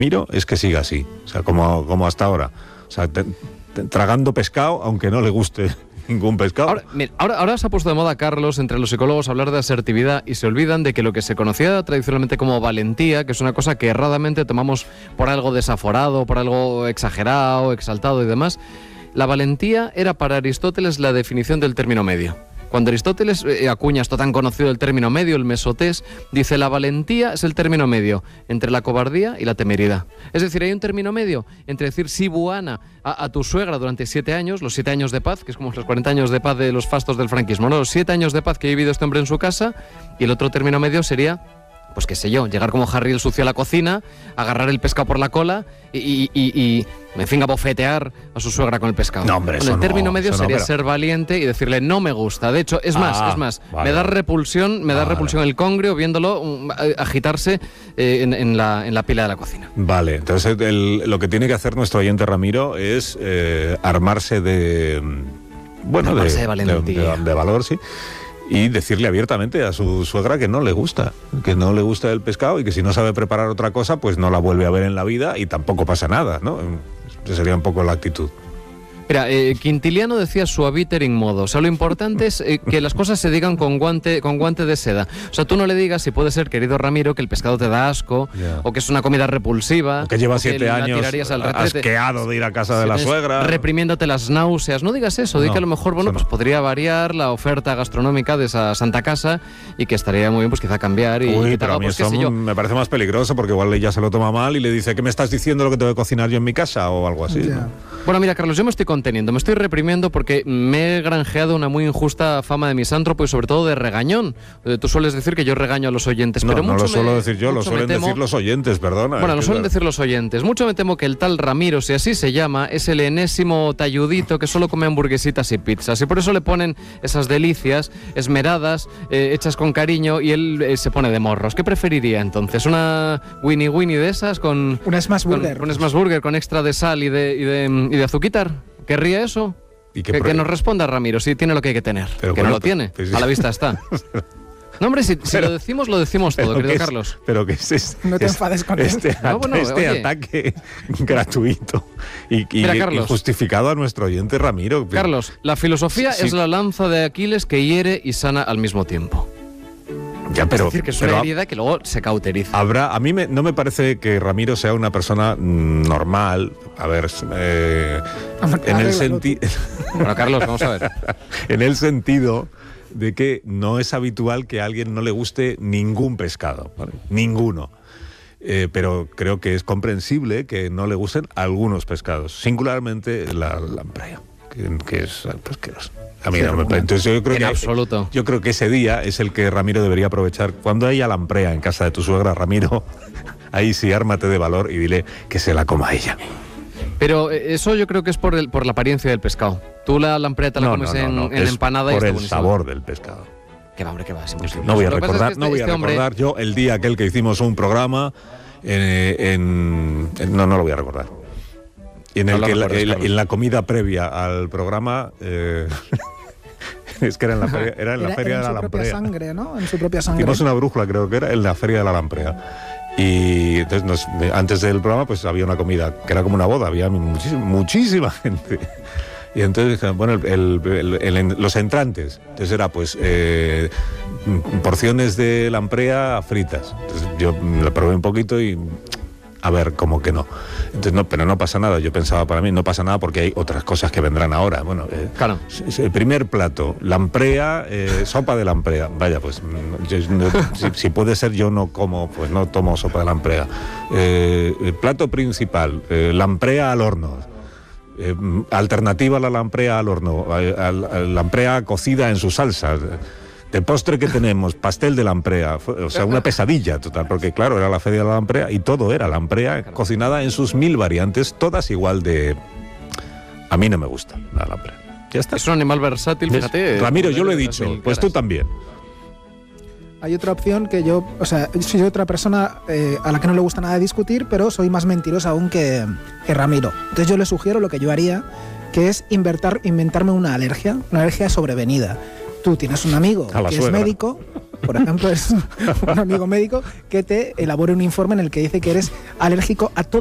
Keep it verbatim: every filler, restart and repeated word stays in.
Ramiro es que siga así, o sea, como, como hasta ahora. O sea, te, te, tragando pescado, aunque no le guste ningún pescado. Ahora, mira, ahora, ahora se ha puesto de moda, Carlos, entre los psicólogos hablar de asertividad y se olvidan de que lo que se conocía tradicionalmente como valentía, que es una cosa que erradamente tomamos por algo desaforado, por algo exagerado, exaltado y demás, la valentía era para Aristóteles la definición del término medio. Cuando Aristóteles eh, acuña esto tan conocido del término medio, el mesotés, dice la valentía es el término medio entre la cobardía y la temeridad. Es decir, hay un término medio entre decir sí buana a, a tu suegra durante siete años, los siete años de paz, que es como los cuarenta años de paz de los fastos del franquismo, ¿no? Los siete años de paz que ha vivido este hombre en su casa, y el otro término medio sería, pues qué sé yo, llegar como Harry el sucio a la cocina, agarrar el pescado por la cola y, y, y, y en fin, abofetear a su suegra con el pescado. No, hombre, bueno, eso el término no, medio eso sería no, pero... ser valiente y decirle no me gusta. De hecho, es más, ah, es más, vale, me da vale. repulsión, me da vale. repulsión el congrio viéndolo um, agitarse eh, en, en, la, en la pila de la cocina. Vale, entonces el, lo que tiene que hacer nuestro oyente Ramiro es eh, armarse de... Bueno, armarse de, de valentía. De, de, de valor, sí. Y decirle abiertamente a su suegra que no le gusta, que no le gusta el pescado y que si no sabe preparar otra cosa, pues no la vuelve a ver en la vida y tampoco pasa nada, ¿no? Esa sería un poco la actitud. Mira, eh, Quintiliano decía suaviter in modo. O sea, lo importante es eh, que las cosas se digan con guante, con guante de seda. O sea, tú no le digas, si puede ser, querido Ramiro, que el pescado te da asco, yeah. o que es una comida repulsiva, o que lleva siete que años asqueado de ir a casa de la suegra, reprimiéndote las náuseas. No digas eso, no, di que a lo mejor, bueno, pues no. podría variar la oferta gastronómica de esa santa casa y que estaría muy bien, pues quizá cambiar. Y, Uy, y pero a mí pues, eso yo. me parece más peligroso porque igual ella se lo toma mal y le dice, ¿qué me estás diciendo lo que tengo que cocinar yo en mi casa? O algo así. Yeah. ¿no? Bueno, mira, Carlos, yo me estoy conteniendo, me estoy reprimiendo porque me he granjeado una muy injusta fama de misántropo y sobre todo de regañón. Eh, tú sueles decir que yo regaño a los oyentes, no, pero no mucho lo suelo me, decir yo, lo suelen temo, decir los oyentes, perdona. Bueno, lo suelen decir los oyentes. Mucho me temo que el tal Ramiro, si así se llama, es el enésimo talludito que solo come hamburguesitas y pizzas y por eso le ponen esas delicias esmeradas, eh, hechas con cariño y él eh, se pone de morros. ¿Qué preferiría entonces? ¿Una Winnie Winnie de esas con... Un Smash Burger. Con, un Smash Burger con extra de sal y de, y de, y de azuquitar? ¿Querría eso? ¿Y que, que nos responda Ramiro, si tiene lo que hay que tener. Pero que bueno, no lo tiene, pues, a la vista está. No, hombre, si, si pero, lo decimos, lo decimos todo, querido es, Carlos. Pero que es, es no te es, enfades con este, esto. At no, bueno, este oye. ataque gratuito y, y, Mira, Carlos, y justificado a nuestro oyente Ramiro. Carlos, la filosofía sí, es sí. la lanza de Aquiles que hiere y sana al mismo tiempo. Ya, pero, es decir, que es pero, una herida que luego se cauteriza. Habrá, a mí me, no me parece que Ramiro sea una persona mm, normal. A ver, eh, en el sentido... Bueno, Carlos, vamos a ver. En el sentido de que no es habitual que a alguien no le guste ningún pescado, ¿vale? Ninguno. Eh, pero creo que es comprensible que no le gusten algunos pescados, singularmente la lamprey, que, que es pesqueros. A mí no me parece. Entonces yo creo en que absoluto. Yo creo que ese día es el que Ramiro debería aprovechar. Cuando haya lamprea en casa de tu suegra, Ramiro, ahí sí ármate de valor y dile que se la coma ella. Pero eso yo creo que es por el, por la apariencia del pescado. Tú la lampreta la no, comes no, no, en, no. en es empanada por y está el buenísimo. sabor del pescado. Que va, hombre, que va, es imposible. No voy a Lo que pasa recordar, es que no voy este, a este recordar hombre... yo el día aquel que hicimos un programa en, en, en no, no lo voy a recordar. Y en no el que la, recuerdes, en, en la comida previa al programa eh, es que era en la feria, era en la era, feria era de la lamprea. En su propia sangre, ¿no? En su propia sangre. Hicimos una brújula, creo que era en la feria de la lamprea. Y entonces nos, antes del programa pues había una comida que era como una boda, había muchísima, muchísima gente. Y entonces, bueno, el, el, el, el, los entrantes, entonces era pues eh, porciones de lamprea fritas. Entonces yo la probé un poquito y a ver, como que no. Entonces, no, pero no pasa nada. Yo pensaba para mí, no pasa nada porque hay otras cosas que vendrán ahora. Bueno, eh, claro. El primer plato, lamprea, eh, sopa de lamprea. Vaya, pues, yo, no, si, si puede ser, yo no como, pues no tomo sopa de lamprea. Eh, el plato principal, eh, lamprea al horno. Eh, alternativa a la lamprea al horno, a, a, a lamprea cocida en su salsa. De postre que tenemos, pastel de lamprea, o sea, una pesadilla total, porque claro, era la feria de la lamprea y todo era lamprea cocinada en sus mil variantes, todas igual de... A mí no me gusta la lamprea. Ya está. Es un animal versátil, fíjate. Ramiro, yo lo he dicho, pues tú también. Hay otra opción que yo, o sea, soy otra persona eh, a la que no le gusta nada discutir, pero soy más mentirosa aún que, que Ramiro. Entonces yo le sugiero lo que yo haría, que es inventar, inventarme una alergia, una alergia sobrevenida. Tú tienes un amigo que suegra. es médico, por ejemplo, es un amigo médico que te elabore un informe en el que dice que eres alérgico a todo